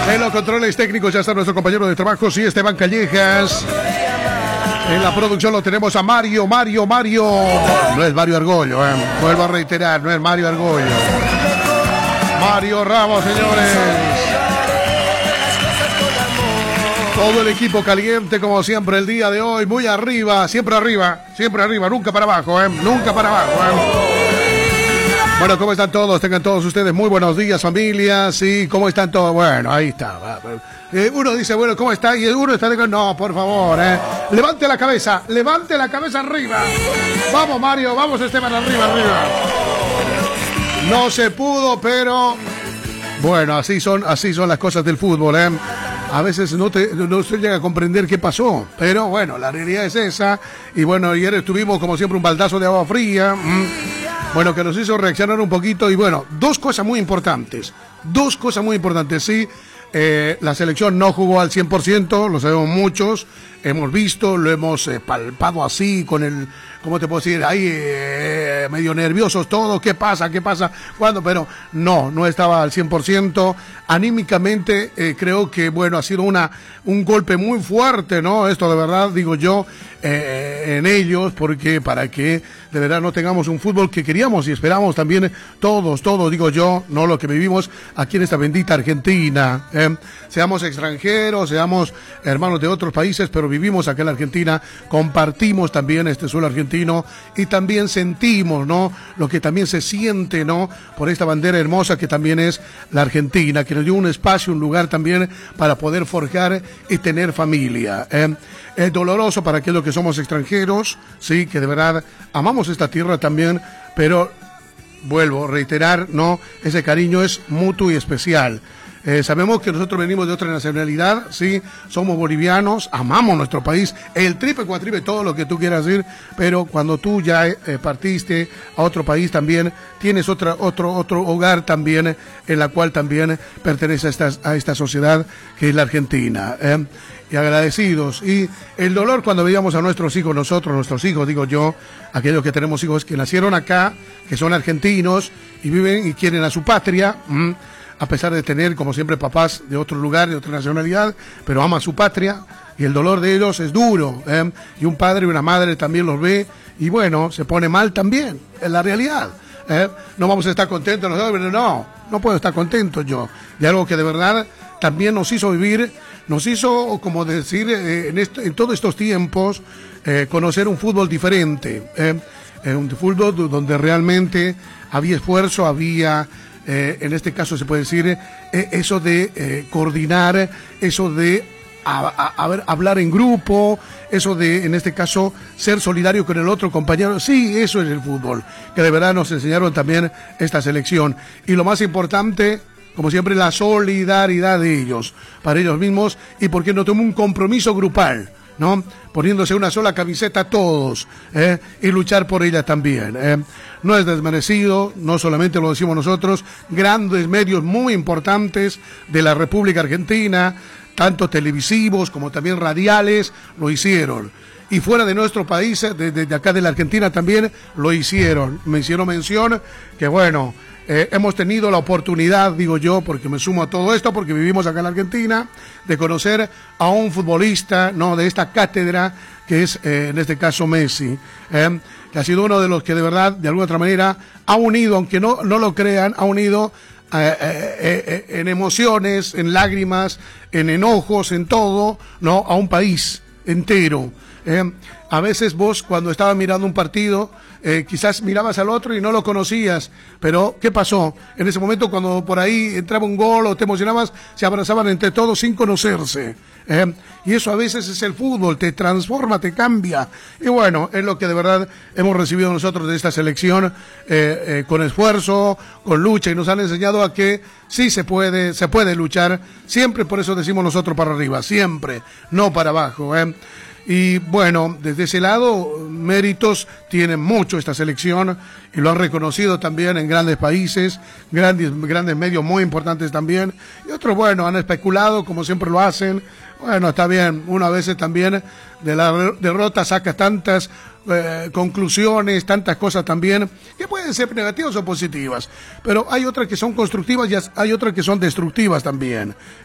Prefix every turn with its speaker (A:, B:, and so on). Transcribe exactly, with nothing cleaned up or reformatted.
A: En los controles técnicos ya está nuestro compañero de trabajo, sí, Esteban Callejas. En la producción lo tenemos a Mario, Mario, Mario. No es Mario Argollo, eh. Vuelvo a reiterar, no es Mario Argollo. Mario Ramos, señores. Todo el equipo caliente, como siempre, el día de hoy. Muy arriba, siempre arriba, siempre arriba, nunca para abajo, eh. Nunca para abajo, eh. Bueno, ¿cómo están todos? Tengan todos ustedes muy buenos días, familia. Sí, ¿cómo están todos? Bueno, ahí está. Eh, uno dice, bueno, ¿cómo está? Y uno está de... No, por favor, eh. Levante la cabeza, levante la cabeza arriba. Vamos, Mario, vamos, Esteban, arriba, arriba. No se pudo, pero... Bueno, así son, así son las cosas del fútbol, eh. A veces no, te, no se llega a comprender qué pasó, pero bueno, la realidad es esa. Y bueno, ayer estuvimos como siempre un baldazo de agua fría, mmm, bueno, que nos hizo reaccionar un poquito. Y bueno, dos cosas muy importantes, dos cosas muy importantes, sí. Eh, la selección no jugó al cien por ciento, lo sabemos muchos, hemos visto, lo hemos eh, palpado así, con el, ¿cómo te puedo decir? Ahí eh, medio nerviosos todos, ¿qué pasa? ¿Qué pasa? ¿Cuándo? Pero no, no estaba al cien por ciento. Anímicamente eh, creo que, bueno, ha sido una un golpe muy fuerte, ¿no? Esto de verdad, digo yo, eh, en ellos, porque para que de verdad no tengamos un fútbol que queríamos y esperamos también todos, todos, digo yo, no lo que vivimos aquí en esta bendita Argentina, ¿eh? Seamos extranjeros, seamos hermanos de otros países, pero vivimos acá en la Argentina, compartimos también este suelo argentino y también sentimos, ¿no? Lo que también se siente, ¿no? Por esta bandera hermosa que también es la Argentina, que nos dio un espacio, un lugar también para poder forjar y tener familia, ¿eh? Es doloroso para aquellos que somos extranjeros, sí, que de verdad amamos esta tierra también, pero vuelvo a reiterar, ¿no? Ese cariño es mutuo y especial. Eh, sabemos que nosotros venimos de otra nacionalidad, sí, somos bolivianos, amamos nuestro país, el triple, cuatriple, todo lo que tú quieras decir, pero cuando tú ya eh, partiste a otro país también, tienes otra, otro, otro hogar también, en la cual también pertenece a esta, a esta sociedad que es la Argentina, ¿eh? Y agradecidos. Y el dolor cuando veíamos a nuestros hijos, nosotros, nuestros hijos, digo yo, aquellos que tenemos hijos que nacieron acá, que son argentinos y viven y quieren a su patria, ¿m? A pesar de tener, como siempre, papás de otro lugar, de otra nacionalidad, pero aman su patria, y el dolor de ellos es duro, ¿eh? Y un padre y una madre también los ve, y bueno, se pone mal también, es la realidad, ¿eh? No vamos a estar contentos nosotros, no, no puedo estar contento yo, de algo que de verdad también nos hizo vivir, nos hizo, como decir, eh, en, esto, en todos estos tiempos, eh, conocer un fútbol diferente, ¿eh? Eh, un fútbol donde realmente había esfuerzo, había... Eh, en este caso se puede decir eh, eso de eh, coordinar, eso de a, a, a ver, hablar en grupo, eso de, en este caso, ser solidario con el otro compañero. Sí, eso es el fútbol, que de verdad nos enseñaron también esta selección. Y lo más importante, como siempre, la solidaridad de ellos, para ellos mismos, y porque no tomó un compromiso grupal, ¿no? Poniéndose una sola camiseta todos, ¿eh? Y luchar por ella también, ¿eh? No es desmerecido, no solamente lo decimos nosotros, grandes medios muy importantes de la República Argentina, tanto televisivos como también radiales, lo hicieron. Y fuera de nuestro país, desde de acá de la Argentina también lo hicieron. Me hicieron mención que bueno, Eh, hemos tenido la oportunidad, digo yo, porque me sumo a todo esto, porque vivimos acá en la Argentina, de conocer a un futbolista, no, de esta cátedra, que es, eh, en este caso, Messi, eh, que ha sido uno de los que de verdad, de alguna otra manera, ha unido, aunque no, no lo crean, ha unido eh, eh, eh, en emociones, en lágrimas, en enojos, en todo, no, a un país entero. Eh, a veces vos, cuando estabas mirando un partido, eh, quizás mirabas al otro y no lo conocías, pero ¿qué pasó? En ese momento, cuando por ahí entraba un gol o te emocionabas, se abrazaban entre todos sin conocerse, eh, y eso a veces es el fútbol, te transforma, te cambia, y bueno, es lo que de verdad hemos recibido nosotros de esta selección, eh, eh, con esfuerzo, con lucha, y nos han enseñado a que sí se puede, se puede luchar, siempre, por eso decimos nosotros para arriba, siempre, no para abajo, eh. Y bueno, desde ese lado, méritos tiene mucho esta selección y lo han reconocido también en grandes países, grandes, grandes medios muy importantes también. Y otros, bueno, han especulado como siempre lo hacen. Bueno, está bien, uno a veces también de la derrota saca tantas eh, conclusiones, tantas cosas también, que pueden ser negativas o positivas. Pero hay otras que son constructivas y hay otras que son destructivas también.